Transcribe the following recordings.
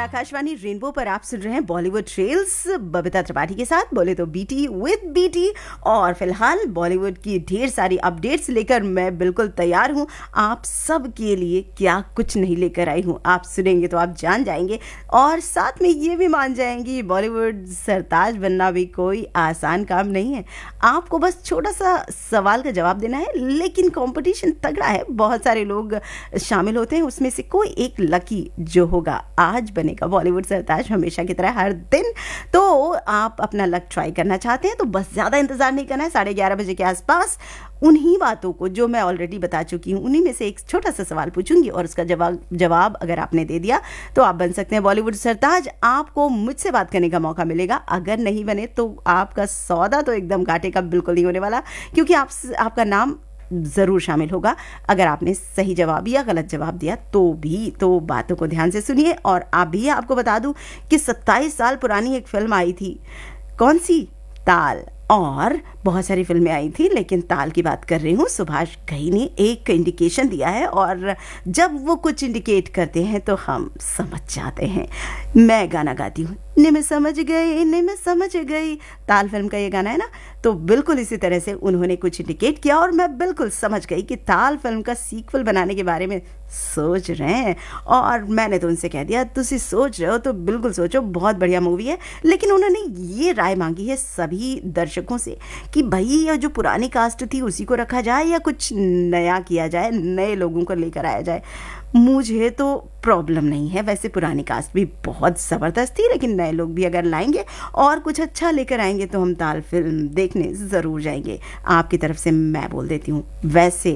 Akashvani rainbow पर आप सुन रहे हैं बॉलीवुड ट्रेल्स बबीता त्रिपाठी के साथ। बोले तो बीटी विद बीटी। और फिलहाल बॉलीवुड की ढेर सारी अपडेट्स लेकर मैं बिल्कुल तैयार हूं आप सब के लिए। क्या कुछ नहीं लेकर आई हूं, आप सुनेंगे तो आप जान जाएंगे और साथ में ये भी मान जाएंगे बॉलीवुड सरताज बनना भी कोई आसान काम नहीं है। आपको बस छोटा सा सवाल का जवाब देना है, लेकिन कंपटीशन तगड़ा है, बहुत सारे लोग शामिल होते हैं, उसमें से कोई एक लकी जो होगा आज बनेगा बॉलीवुड सरताज हमेशा की तरह हर दिन। तो आप अपना लक ट्राई करना चाहते हैं तो बस ज़्यादा इंतज़ार नहीं करना है। 11:30 बजे के आसपास उन्हीं बातों को जो मैं ऑलरेडी बता चुकी हूँ उन्हीं में से एक छोटा सा सवाल पूछूंगी और उसका जवाब अगर आपने दे दिया तो आप बन सकते हैं बॉलीवुड सरताज। आपको मुझसे बात करने का मौका मिलेगा। अगर नहीं बने तो आपका सौदा तो एकदम घाटे का बिल्कुल नहीं होने वाला, क्योंकि आपका नाम ज़रूर शामिल होगा अगर आपने सही जवाब या गलत जवाब दिया तो बातों को ध्यान से सुनिए। और अभी आपको बता दूं कि 27 साल पुरानी एक फिल्म आई थी। कौन सी? ताल। और बहुत सारी फिल्में आई थी लेकिन ताल की बात कर रही हूँ। सुभाष घई ने एक इंडिकेशन दिया है और जब वो कुछ इंडिकेट करते हैं तो हम समझ जाते हैं। मैं गाना गाती हूँ, ने मैं समझ गई। ताल फिल्म का ये गाना है ना, तो बिल्कुल इसी तरह से उन्होंने कुछ इंडिकेट किया और मैं बिल्कुल समझ गई कि ताल फिल्म का सीक्वल बनाने के बारे में सोच रहे हैं। और मैंने तो उनसे कह दिया तुसी सोच रहे हो तो बिल्कुल सोचो, बहुत बढ़िया मूवी है। लेकिन उन्होंने ये राय मांगी है सभी दर्शकों से कि भाई ये जो पुरानी कास्ट थी उसी को रखा जाए या कुछ नया किया जाए, नए लोगों को लेकर आया जाए। मुझे तो प्रॉब्लम नहीं है, वैसे पुरानी कास्ट भी बहुत ज़बरदस्त थी, लेकिन नए लोग भी अगर लाएंगे और कुछ अच्छा लेकर आएंगे तो हम ताल फिल्म देखने ज़रूर जाएंगे। आपकी तरफ से मैं बोल देती हूँ। वैसे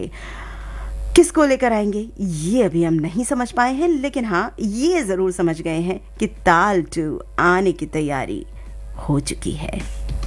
किसको लेकर आएंगे ये अभी हम नहीं समझ पाए हैं, लेकिन हाँ ये ज़रूर समझ गए हैं कि ताल 2 आने की तैयारी हो चुकी है।